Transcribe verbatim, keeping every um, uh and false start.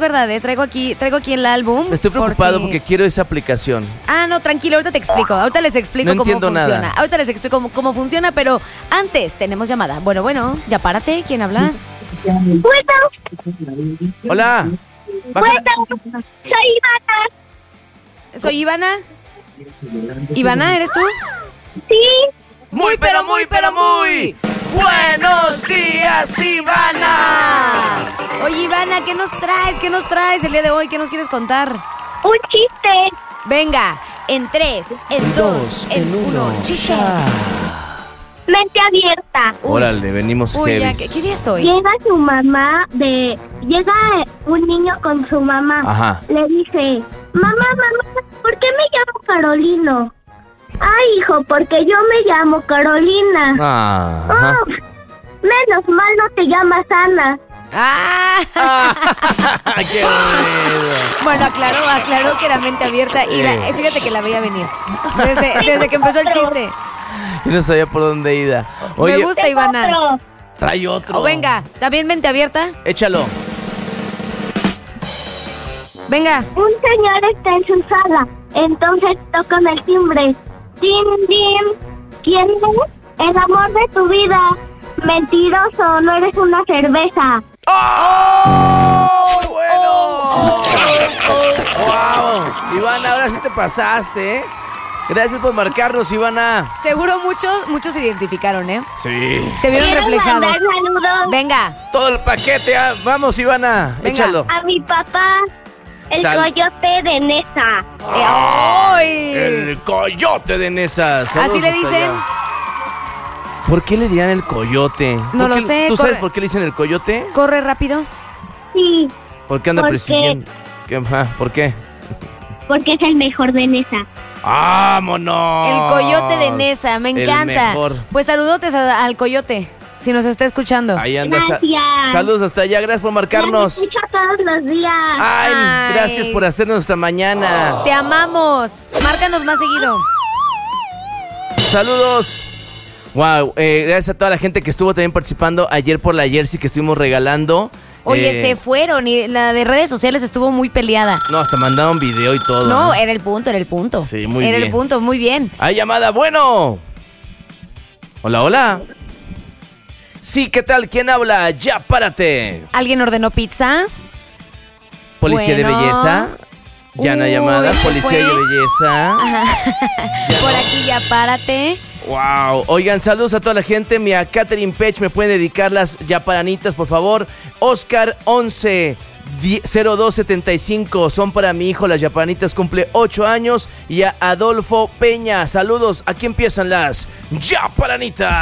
verdad, ¿eh? Traigo aquí, traigo aquí el álbum. Estoy preocupado por si... porque quiero esa aplicación. Ah, no, tranquilo, ahorita te explico. Ahorita les explico No cómo entiendo funciona. nada. Ahorita les explico cómo, cómo funciona, pero antes tenemos llamada. Bueno, bueno, ya párate. ¿Quién habla? Bueno, Hola. Baja bueno, la- soy Ivana. Soy Ivana. ¿Ivana, eres tú? Sí, Muy, pero muy, pero muy. Buenos días, Ivana. Oye, Ivana, ¿qué nos traes? ¿Qué nos traes el día de hoy? ¿Qué nos quieres contar? un chiste. Venga, en tres, en dos, en uno. ¡Chiste! Mente abierta. Uy. Órale, venimos Uy, ya, heavies. ¿qué, ¿qué día es hoy? Llega su mamá de... Llega un niño con su mamá. Ajá. Le dice, mamá, mamá, ¿por qué me llamo Carolino? Ay, hijo, porque yo me llamo Carolina. Ah, ajá. Oh, menos mal no te llamas Ana. ¡Ah! ¡Qué bonito! Bueno, aclaró, aclaró que era mente abierta y la- Eh. fíjate que la veía venir. Desde, desde que empezó el chiste. Yo no sabía por dónde ir. Oye, Me gusta, Ivana. Otro. trae otro. O venga, ¿también mente abierta? Échalo. Venga. Un señor está en su sala, entonces tocan el timbre. ¡Din, din! ¿Quién es? El amor de tu vida. Mentiroso, no eres una cerveza. ¡Oh! ¡Muy bueno! ¡Wow! Ivana, ahora sí te pasaste, ¿eh? Gracias por marcarnos, Ivana. Seguro muchos, muchos se identificaron, ¿eh? Sí. Se vieron ¿Quieres reflejados. mandar saludos? Venga. Todo el paquete. ah, Vamos, Ivana. Venga. Échalo. A mi papá, el Sal- coyote de Nesa. Eh, ¡ay! El coyote de Nesa. Saludos Así le hasta dicen. allá. ¿Por qué le dirán el coyote? No ¿Por lo qué- sé, ¿Tú sabes corre. por qué le dicen el coyote? Corre rápido. Sí, ¿Por qué anda ¿Por qué? persiguiendo? ¿Qué? Ajá, ¿por qué? porque es el mejor de Nesa. ¡Vámonos! El coyote de Nesa, me El encanta. mejor. Pues saludotes a- al coyote, si nos está escuchando. Ahí anda. sa- Gracias. Saludos hasta allá. Gracias por marcarnos. Los escucho todos los días. Ay, Ay. gracias por hacer nuestra mañana. Te amamos. Márcanos más seguido. Saludos. Wow, eh, gracias a toda la gente que estuvo también participando ayer por la jersey que estuvimos regalando. Oye, Eh, se fueron y la de redes sociales estuvo muy peleada. No, hasta mandaron video y todo. No, ¿no? era el punto, era el punto. Sí, muy Era bien. el punto, muy bien. Hay llamada, bueno. Hola, hola. Sí, ¿qué tal? ¿Quién habla? Ya párate. ¿Alguien ordenó pizza? Policía Bueno. de belleza. Ya no hay Uy, llamada. ¿se Policía fue? de belleza. Por aquí ya párate. Wow. Oigan, saludos a toda la gente. Mi a Catherine Pech me pueden dedicar las yaparanitas, por favor. Oscar once cero dos setenta y cinco son para mi hijo. Las yaparanitas cumple ocho años. Y a Adolfo Peña, saludos. Aquí empiezan las yaparanitas.